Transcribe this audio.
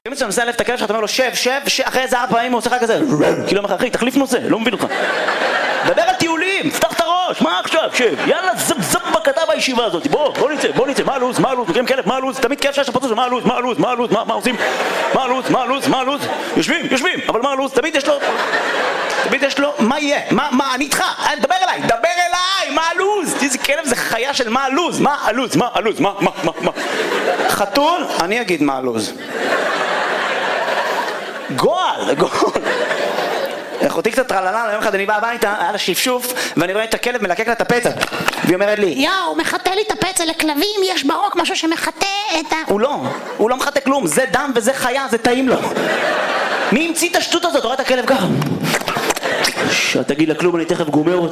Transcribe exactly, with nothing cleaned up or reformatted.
אם אתה מנסה להלף את הכלב שלך, אתה אומר לו שב, שב, אחרי איזה ארבע פעמים הוא עושה לך כזה כאילו אומר לך, אחי, תחליף נושא, לא מבין אותך. דבר על טיולים, פתח את הראש, מה עכשיו, שב, יאללה, זב זב בקטע בישיבה הזאת, בוא, בוא נצא, בוא נצא, מה הלו"ז, מה הלו"ז, מכירים כלב, מה הלו"ז, תמיד כלב שיש לפוצץ, מה הלו"ז, מה הלו"ז, מה הלו"ז, מה עושים, מה הלו"ז, מה הלו"ז, מה הלו"ז, יושבים, יושבים, אבל מה הלו"ז, תמיד יש לו, תמיד יש לו, מה יהיה, מה, מה, אני איתך, דבר אליי, דבר אליי, מה הלו"ז, איזה כלב זה חיה של מה הלו"ז, מה הלו"ז, מה הלו"ז, מה, מה, מה, מה, חתול, אני אגיד מה הלו"ז. גועל, גועל. אחותי קצת טרללה, יום אחד אני בא הביתה, היה לה שפשוף, ואני רואה את הכלב מלקק לה את הפצע. והיא אומרת לי, יאו, הוא מחטא לי את הפצע, לכלבים יש ברוק משהו שמחטא את ה... הוא לא, הוא לא מחטא כלום, זה דם וזה חיה, זה טעים לו. מי המציא את השטות הזאת? רואה את הכלב ככה. תגיד לה כלום, אני תכף גומר אותה.